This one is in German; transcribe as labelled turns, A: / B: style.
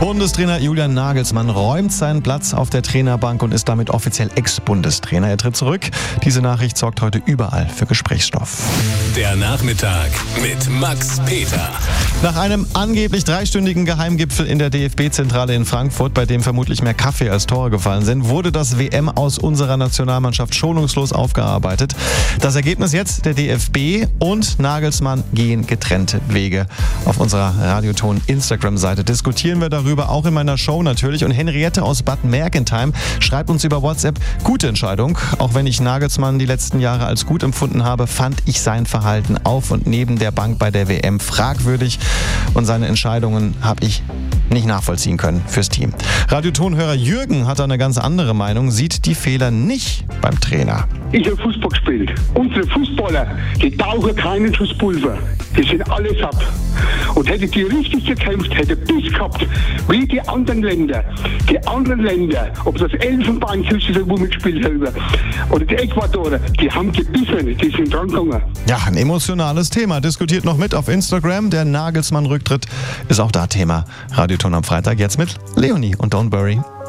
A: Bundestrainer Julian Nagelsmann räumt seinen Platz auf der Trainerbank und ist damit offiziell Ex-Bundestrainer. Er tritt zurück. Diese Nachricht sorgt heute überall für Gesprächsstoff.
B: Der Nachmittag mit Max Peter.
A: Nach einem angeblich 3-stündigen Geheimgipfel in der DFB-Zentrale in Frankfurt, bei dem vermutlich mehr Kaffee als Tore gefallen sind, wurde das WM aus unserer Nationalmannschaft schonungslos aufgearbeitet. Das Ergebnis jetzt: der DFB und Nagelsmann gehen getrennte Wege. Auf unserer Radioton-Instagram-Seite diskutieren wir darüber, auch in meiner Show natürlich. Und Henriette aus Bad Mergentheim schreibt uns über WhatsApp: gute Entscheidung. Auch wenn ich Nagelsmann die letzten Jahre als gut empfunden habe, fand ich sein Verhalten auf und neben der Bank bei der WM fragwürdig. Und seine Entscheidungen habe ich nicht nachvollziehen können fürs Team. Radiotonhörer Jürgen hat eine ganz andere Meinung, sieht die Fehler nicht beim Trainer.
C: Ich habe Fußball gespielt. Unsere Fußballer, die tauchen keinen Schuss Pulver. Die sind alle satt. Und hätte die richtig gekämpft, hätte Biss gehabt, wie die anderen Länder. Die anderen Länder, ob das Elfenbeinküste ist, wo wir gespielt haben, oder die Ecuadorer, die haben gebissen, die sind dran gegangen.
A: Ja, ein emotionales Thema. Diskutiert noch mit auf Instagram. Der Nagelsmann-Rücktritt ist auch da Thema. Radioton am Freitag jetzt mit Leonie und Don't Worry.